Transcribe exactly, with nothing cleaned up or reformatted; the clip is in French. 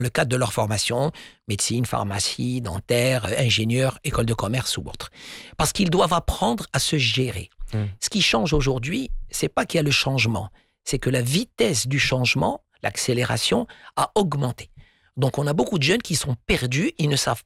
le cadre de leur formation, médecine, pharmacie, dentaire, ingénieur, école de commerce ou autre. Parce qu'ils doivent apprendre à se gérer. Mmh. Ce qui change aujourd'hui, c'est pas qu'il y a le changement, c'est que la vitesse du changement, l'accélération, a augmenté. Donc, on a beaucoup de jeunes qui sont perdus, ils ne savent